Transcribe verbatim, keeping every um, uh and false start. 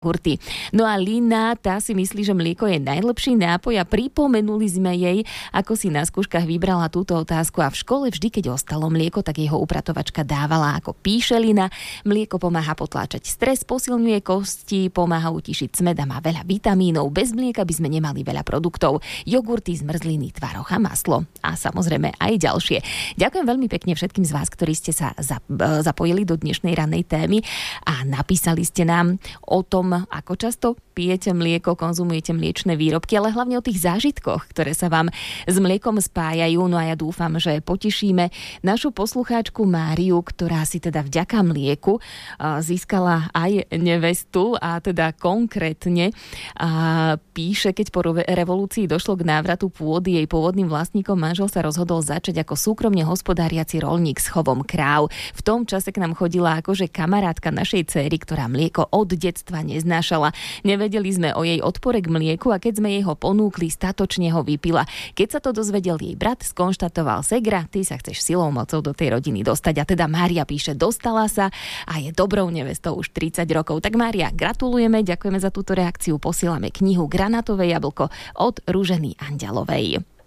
jogurty. No a Lina, tá si myslí, že mlieko je najlepší nápoj a pripomenuli sme jej, ako si na skúškach vybrala túto otázku a v škole vždy, keď ostalo mlieko, tak jeho upratovačka dávala, ako píše Lina. Mlieko pomáha potláčať stres, posilňuje kosti, pomáha utišiť smäd a má veľa vitamínov. Bez mlieka by sme nemali veľa produktov. Jogurty, zmrzliny, tvaroh a maslo. A samozrejme aj ďalšie. Ďakujem veľmi pekne všetkým z vás, ktorí ste sa zapojili do dnešnej rannej témy a napísali ste nám o tom, ako často pijete mlieko, konzumujete mliečne výrobky, ale hlavne o tých zážitkoch, ktoré sa vám s mliekom spájajú. No a ja dúfam, že potešíme našu poslucháčku Máriu, ktorá si teda vďaka mlieku získala aj nevestu a teda konkrétne píše, keď po revolúcii došlo k návratu pôdy jej pôvodným vlastníkom, manžel sa rozhodol začať ako súkromne hospodáriaci roľník s chovom kráv. V tom čase k nám chodila akože kamarátka našej dcéry, ktorá mlieko od detstva neznášala. Nevedeli sme o jej odpore k mlieku a keď sme jej ho ponúkli, statočne ho vypila. Keď sa to dozvedel jej brat, skonštatoval: Segra, ty sa chceš silou mocou do tej rodiny dostať. A teda Mária píše, dostala sa a je dobrou nevestou už tridsať rokov. Tak Mária, gratulujeme, ďakujeme za túto reakciu. Posielame knihu Granátové jablko od Ruženy Anďalovej.